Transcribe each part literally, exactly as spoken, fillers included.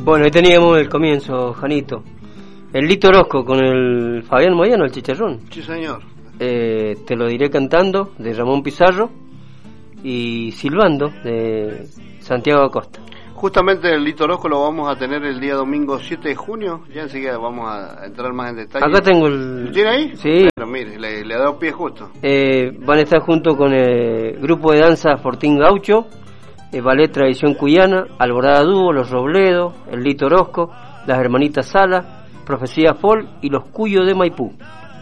Bueno, ahí teníamos el comienzo, Janito. El Lito Orozco con el Fabián Moyano, el chicharrón. Sí, señor. Eh, te lo diré cantando, de Ramón Pizarro, y Silbando, de Santiago Acosta. Justamente el Lito Orozco lo vamos a tener el día domingo siete de junio. Ya enseguida vamos a entrar más en detalle. Acá tengo el... ¿Lo tiene ahí? Sí. Pero mire, le, le ha dado pie justo. Eh, van a estar junto con el grupo de danza Fortín Gaucho, el ballet Tradición Cuyana, Alborada Dúo, Los Robledos, el Lito Orozco, las Hermanitas Sala, Profecía Folk y los Cuyos de Maipú.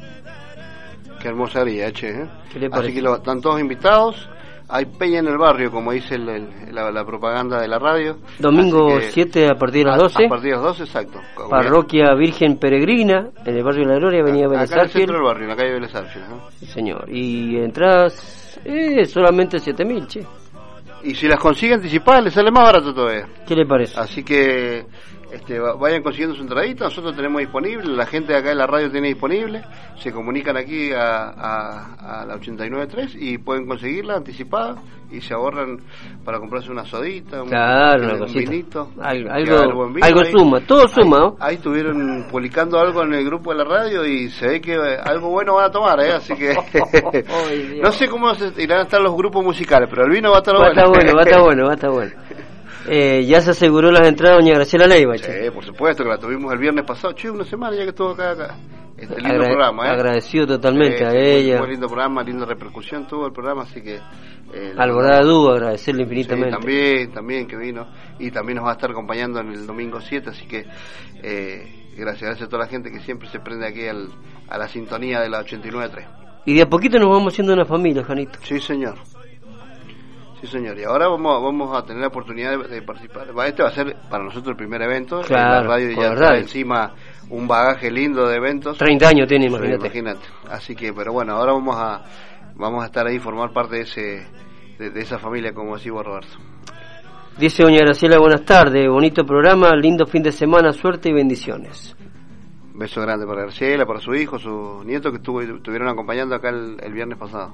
Qué hermosa haría, che, ¿eh? ¿Qué le parece? Así que lo, están todos invitados. Hay peña en el barrio, como dice el, el, la, la propaganda de la radio. Domingo siete a partir de las doce. A, a partir de las doce, exacto. Parroquia Virgen Peregrina, en el barrio de la Gloria, avenida Vélez Acá en el Arfiel. centro del barrio, en la calle Vélez Arfiel, ¿no? Sí, señor. Y entradas, eh, solamente siete mil, che. Y si las consigue anticipadas, les sale más barato todavía. ¿Qué le parece? Así que este, vayan consiguiendo su entradita. Nosotros tenemos disponible, la gente de acá de la radio tiene disponible. Se comunican aquí a, a, a la ochenta y nueve punto tres y pueden conseguirla anticipada y se ahorran para comprarse una sodita, un, claro, un, una un vinito. Algo, algo, algo suma, todo suma, ahí, ¿no? Ahí estuvieron publicando algo en el grupo de la radio y se ve que algo bueno van a tomar, ¿eh? Así que oh, no sé cómo se irán a estar los grupos musicales, pero el vino va a estar va bueno. Va a estar bueno, va a estar bueno, va a estar bueno. Eh, ya se aseguró las entradas doña Graciela Leiva. Sí, che. Por supuesto, que la tuvimos el viernes pasado. Che, una semana ya que estuvo acá, acá. Este lindo Agra- programa, ¿eh? Agradecido totalmente sí, a sí, ella. Muy lindo programa, linda repercusión tuvo el programa, así que... Eh, Alborada Dúo, agradecerle infinitamente. Sí, también, también que vino. Y también nos va a estar acompañando en el domingo siete, así que... Eh, gracias, gracias a toda la gente que siempre se prende aquí al, a la sintonía de la ochenta y nueve punto tres. Y de a poquito nos vamos haciendo una familia, Janito. Sí, señor. Sí, señor, y ahora vamos, vamos a tener la oportunidad de, de participar. Este va a ser para nosotros el primer evento. Claro, la radio ya trae encima un bagaje lindo de eventos. treinta años tiene, imagínate. Sí, imagínate. Así que, pero bueno, ahora vamos a vamos a estar ahí, formar parte de ese de, de esa familia, como decís vos, Roberto. Dice doña Graciela, buenas tardes, bonito programa, lindo fin de semana, suerte y bendiciones. Beso grande para Graciela, para su hijo, su nieto que estuvo, estuvieron acompañando acá el, el viernes pasado.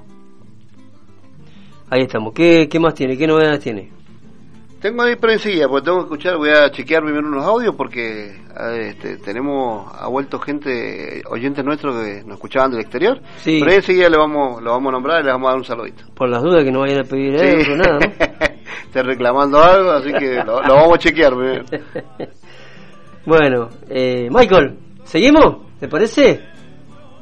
Ahí estamos. ¿Qué, qué más tiene? ¿Qué novedades tiene? Tengo ahí, pero enseguida, porque tengo que escuchar, voy a chequear primero unos audios, porque este, tenemos, ha vuelto gente, oyentes nuestros que nos escuchaban del exterior, sí. Pero ahí enseguida le vamos, lo vamos a nombrar y le vamos a dar un saludito. Por las dudas que no vayan a pedir sí. euros, nada, ¿no? Estoy reclamando algo, así que lo, lo vamos a chequear primero. Bueno, eh, Michael, ¿seguimos? ¿Te parece?